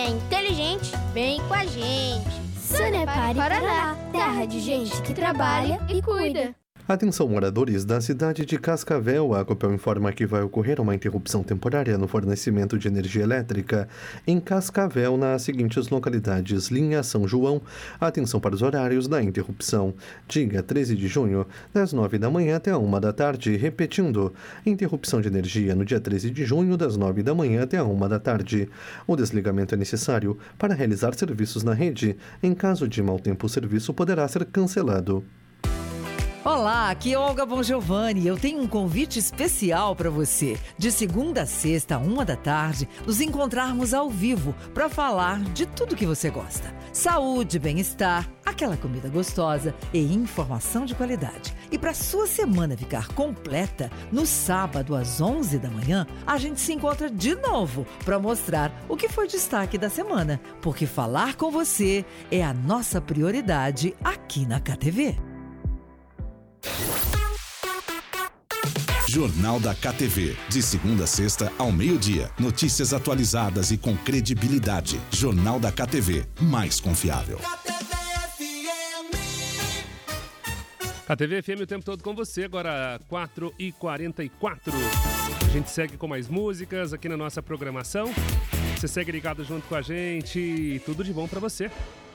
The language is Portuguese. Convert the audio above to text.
é inteligente, vem com a gente. Sanepar e Paraná, terra de gente que trabalha e cuida. Atenção, moradores da cidade de Cascavel, a Copel informa que vai ocorrer uma interrupção temporária no fornecimento de energia elétrica em Cascavel, nas seguintes localidades: Linha São João. Atenção para os horários da interrupção. Dia 13 de junho, das 9 da manhã até a 1 da tarde. Repetindo, interrupção de energia no dia 13 de junho, das 9 da manhã até a 1 da tarde. O desligamento é necessário para realizar serviços na rede. Em caso de mau tempo, o serviço poderá ser cancelado. Olá, aqui é Olga Bongiovanni. Eu tenho um convite especial para você. De segunda a sexta, 1 da tarde, nos encontrarmos ao vivo para falar de tudo que você gosta. Saúde, bem-estar, aquela comida gostosa e informação de qualidade. E para sua semana ficar completa, no sábado às 11 da manhã, a gente se encontra de novo para mostrar o que foi destaque da semana. Porque falar com você é a nossa prioridade aqui na KTV. Jornal da KTV, de segunda a sexta ao meio-dia. Notícias atualizadas e com credibilidade. Jornal da KTV, mais confiável. KTV FM o tempo todo com você, agora 4h44. A gente segue com mais músicas aqui na nossa programação. Você segue ligado junto com a gente. Tudo de bom pra você.